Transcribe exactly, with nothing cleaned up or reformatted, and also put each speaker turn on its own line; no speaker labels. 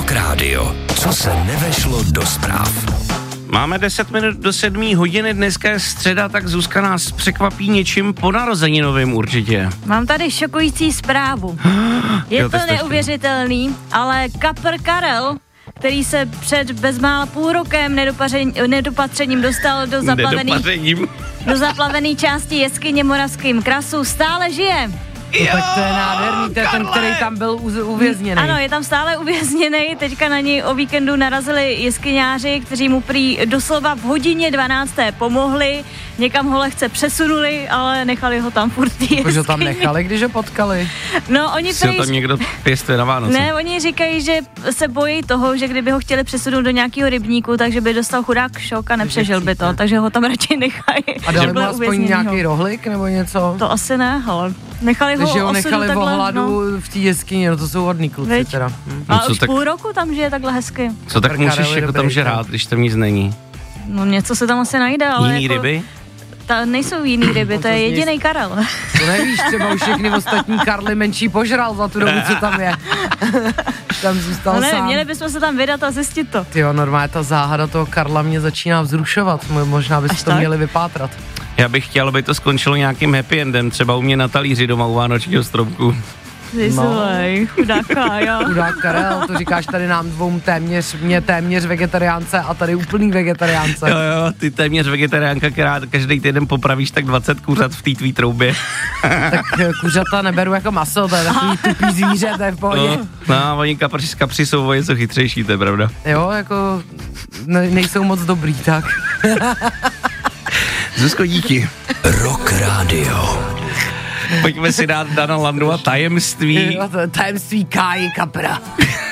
Rock Radio. Co se nevešlo do zpráv.
Máme deset minut do sedmé hodiny, dneska je středa, tak Zuzka nás překvapí něčím po narozeninovým určitě.
Mám tady šokující zprávu. Je
jo,
to
to
neuvěřitelný, ale kapr Karel, který se před bezmála půl rokem nedopatřením dostal do zaplavený, do zaplavený části jeskyně Moravským krasu, stále žije.
No, tak to je nádherný, to je ten, který tam byl uvězněný.
Ano, je tam stále uvězněný, teďka na něj o víkendu narazili jeskyňáři, kteří mu prý doslova v hodině dvanácté pomohli, někam ho lehce přesunuli, ale nechali ho tam furt v
Už ho tam nechali, když ho potkali?
No, oni
si
prý...
ho tam někdo pěstuje na Vánoce.
Ne, oni říkají, že se bojí toho, že kdyby ho chtěli přesunout do nějakého rybníku, takže by dostal chudák šok a nepřežil by to, takže ho tam radši nechají.
A dali mu aspoň nějaký rohlik nebo něco?
To asi ne, ale nechali ho
takže ho nechali v hladu
no.
v té jeskyni, no to jsou hodný kluci Veď. teda. Hm.
A
no,
už
tak...
půl roku tam žije takhle hezky.
Co tak můžeš jako tam žrát, když tam nic není?
No něco se tam asi najde, ale
jiný
jako...
ryby?
Ta, nejsou jiný ryby, to je jediný Karel.
To nevíš, třeba už všechny ostatní Karly menší požral za tu dobu, co tam je. Tam zůstal
no ne,
sám.
Měli bychom se tam vydat a zjistit to.
Tyjo, normálně ta záhada toho Karla mě začíná vzrušovat, možná byste to tak? měli vypátrat.
Já bych chtěl, aby to skončilo nějakým happy endem, třeba u mě na talíři doma u vánočního stromku.
Vyslej, no. Chudáka, jo.
Chudák Karel, to říkáš tady nám dvou téměř, mě téměř vegetariánce a tady úplný vegetariánce.
Jo, jo, ty téměř vegetariánka, která každý týden popravíš tak dvacet kuřat v té tvý troubě.
Tak kuřata neberu jako maso, to je takový tupý zvíře, to je v pohodě.
No, no oni kapři, kapři jsou o něco chytřejší, to je pravda.
Jo, jako ne, nejsou moc dobrý, tak.
Zuzko, díky.
Rock Radio.
Pojďme si dát Dana Landu a tajemství.
Tajemství Káji Kapra.